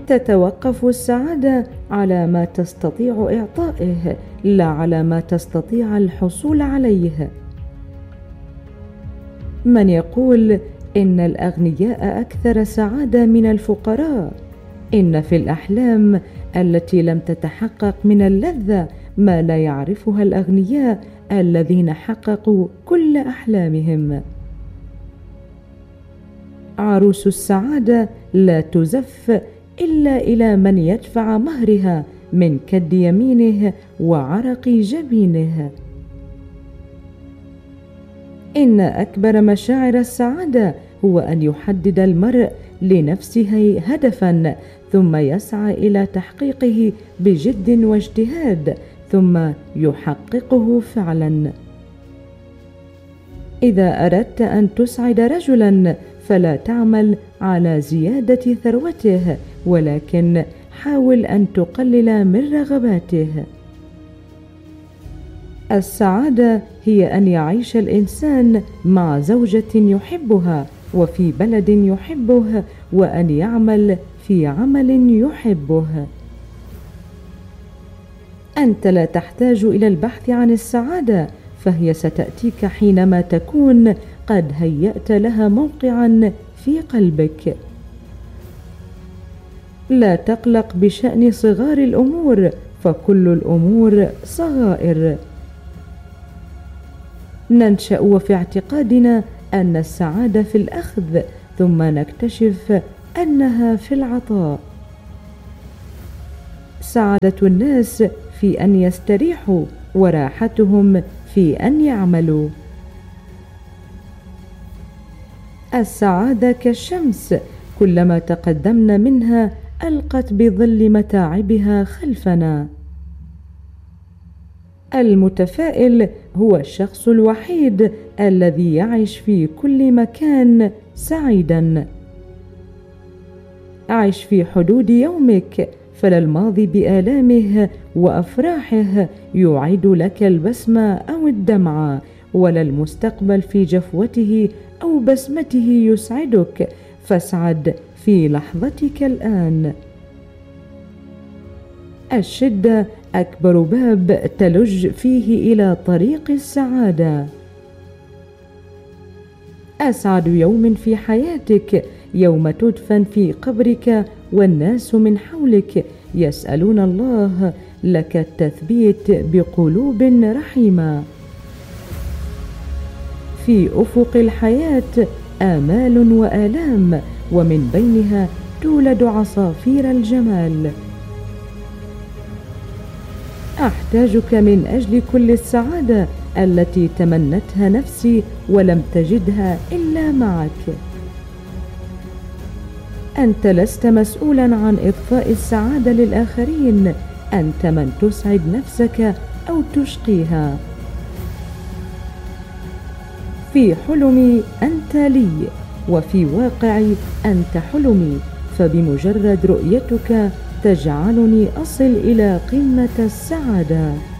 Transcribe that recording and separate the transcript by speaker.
Speaker 1: تتوقف السعادة على ما تستطيع إعطائه، لا على ما تستطيع الحصول عليه. من يقول إن الأغنياء أكثر سعادة من الفقراء؟ إن في الأحلام التي لم تتحقق من اللذة ما لا يعرفها الأغنياء الذين حققوا كل أحلامهم. عروس السعادة لا تزف إلا إلى من يدفع مهرها من كد يمينه وعرق جبينه. إن أكبر مشاعر السعادة هو أن يحدد المرء لنفسه هدفا ثم يسعى إلى تحقيقه بجد واجتهاد ثم يحققه فعلا. إذا أردت أن تسعد رجلا فلا تعمل على زيادة ثروته، ولكن حاول أن تقلل من رغباته. السعادة هي أن يعيش الإنسان مع زوجة يحبها وفي بلد يحبه، وأن يعمل في عمل يحبه. أنت لا تحتاج إلى البحث عن السعادة، فهي ستأتيك حينما تكون قد هيأت لها موقعا في قلبك. لا تقلق بشأن صغار الأمور، فكل الأمور صغائر. ننشأ وفي اعتقادنا أن السعادة في الأخذ، ثم نكتشف أنها في العطاء. سعادة الناس في أن يستريحوا، وراحتهم في أن يعملوا. السعادة كالشمس، كلما تقدمنا منها ألقت بظل متاعبها خلفنا. المتفائل هو الشخص الوحيد الذي يعيش في كل مكان سعيدا. عش في حدود يومك، فلا الماضي بآلامه وأفراحه يعيد لك البسمة أو الدمعة، ولا المستقبل في جفوته أو بسمته يسعدك، فاسعد في لحظتك الآن. الشدة أكبر باب تلج فيه إلى طريق السعادة. أسعد يوم في حياتك يوم تدفن في قبرك والناس من حولك يسألون الله لك التثبيت بقلوب رحيمة. في أفق الحياة آمال وآلام، ومن بينها تولد عصافير الجمال. أحتاجك من أجل كل السعادة التي تمنتها نفسي ولم تجدها إلا معك. أنت لست مسؤولا عن إضفاء السعادة للآخرين، أنت من تسعد نفسك أو تشقيها. في حلمي أنت لي، وفي واقعي أنت حلمي، فبمجرد رؤيتك تجعلني أصل إلى قمة السعادة.